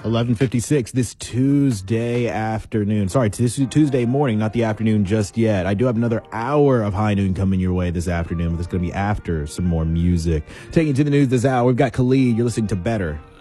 11:56 this Tuesday afternoon. Sorry, this is Tuesday morning, not the afternoon just yet. I do have another hour of High Noon coming your way this afternoon, but it's going to be after some more music. Taking you to the news this hour, we've got Khalid. You're listening to Better